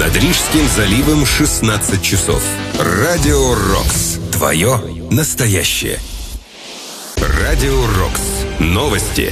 Над Рижским заливом 16 часов. Радио Рокс. Твое настоящее. Радио Рокс. Новости.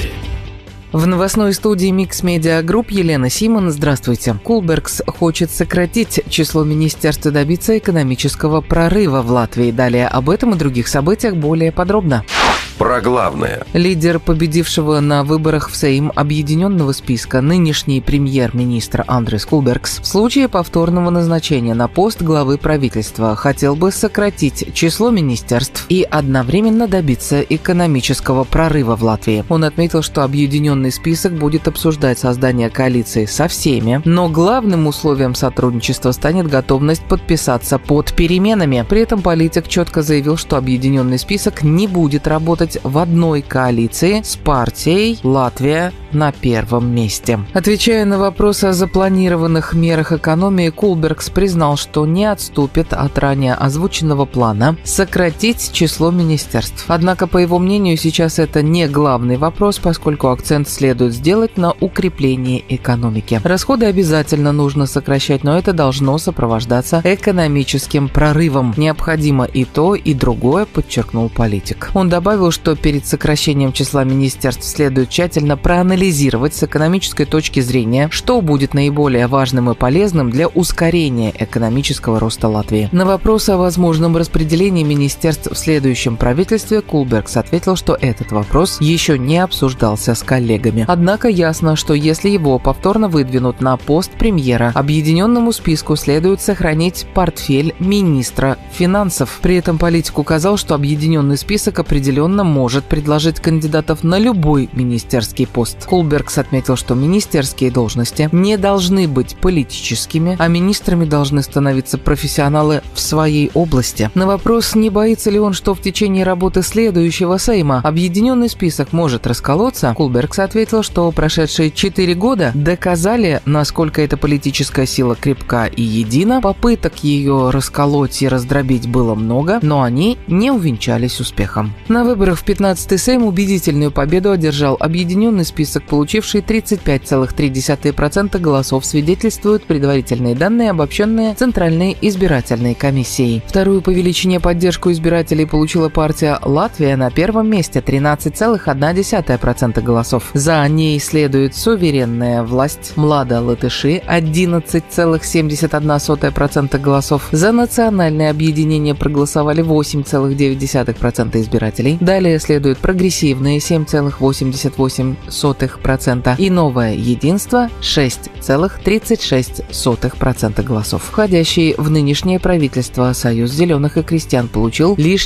В новостной студии Mix Media Group Елена Симон. Здравствуйте. Кулбергс хочет сократить число министерств и добиться экономического прорыва в Латвии. Далее об этом и других событиях более подробно. Про главное. Лидер победившего на выборах в Сейм объединенного списка, нынешний премьер-министр Андрес Кулбергс, в случае повторного назначения на пост главы правительства хотел бы сократить число министерств и одновременно добиться экономического прорыва в Латвии. Он отметил, что объединенный список будет обсуждать создание коалиции со всеми, но главным условием сотрудничества станет готовность подписаться под переменами. При этом политик четко заявил, что объединенный список не будет работать в одной коалиции с партией «Латвия на первом месте». Отвечая на вопросы о запланированных мерах экономии, Кулбергс признал, что не отступит от ранее озвученного плана сократить число министерств. Однако, по его мнению, сейчас это не главный вопрос, поскольку акцент следует сделать на укреплении экономики. Расходы обязательно нужно сокращать, но это должно сопровождаться экономическим прорывом. Необходимо и то, и другое, подчеркнул политик. Он добавил, что перед сокращением числа министерств следует тщательно проанализировать с экономической точки зрения, что будет наиболее важным и полезным для ускорения экономического роста Латвии. На вопрос о возможном распределении министерств в следующем правительстве Кулбергс ответил, что этот вопрос еще не обсуждался с коллегами. Однако ясно, что если его повторно выдвинут на пост премьера, объединенному списку следует сохранить портфель министра финансов. При этом политик указал, что объединенный список определенно может предложить кандидатов на любой министерский пост. Кулбергс отметил, что министерские должности не должны быть политическими, а министрами должны становиться профессионалы в своей области. На вопрос, не боится ли он, что в течение работы следующего Сейма объединенный список может расколоться, Кулбергс ответил, что прошедшие 4 года доказали, насколько эта политическая сила крепка и едина. Попыток ее расколоть и раздробить было много, но они не увенчались успехом. На выборах в 15-й Сейм убедительную победу одержал объединенный список, получивший 35,3% голосов, свидетельствуют предварительные данные, обобщенные Центральной избирательной комиссией. Вторую по величине поддержку избирателей получила партия «Латвия» на первом месте 13,1% голосов. За ней следует суверенная власть «Млада латыши» 11,71% голосов. За национальное объединение проголосовали 8,9% избирателей. Далее следует прогрессивные 7,88% и новое единство 6,36% голосов. Входящий в нынешнее правительство Союз зеленых и крестьян получил лишь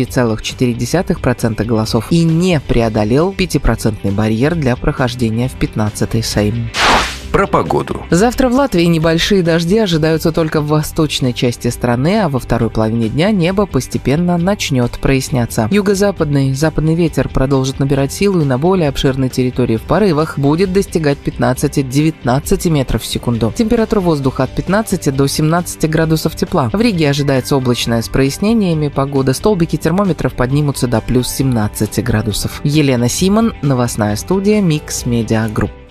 4,4% голосов и не преодолел 5% барьер для прохождения в 15-й Сейм. Про погоду. Завтра в Латвии небольшие дожди ожидаются только в восточной части страны, а во второй половине дня небо постепенно начнет проясняться. Юго-западный, западный ветер продолжит набирать силу и на более обширной территории в порывах будет достигать 15-19 метров в секунду. Температура воздуха от 15 до 17 градусов тепла. В Риге ожидается облачная с прояснениями погода. Столбики термометров поднимутся до плюс 17 градусов. Елена Симон, новостная студия Mix Media Group.